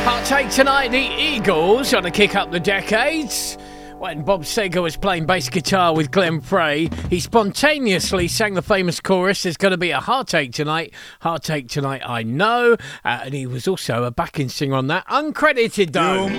Heartache tonight, the Eagles on a kick up the decades. When Bob Seger was playing bass guitar with Glenn Frey, he spontaneously sang the famous chorus, "There's going to be a heartache tonight, I know." And he was also a backing singer on that, uncredited though.